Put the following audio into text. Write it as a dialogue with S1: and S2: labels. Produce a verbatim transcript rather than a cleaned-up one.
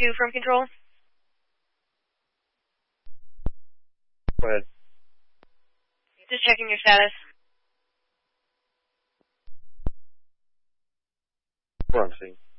S1: two from control.
S2: Go ahead.
S1: Just checking your status.
S2: We're on scene.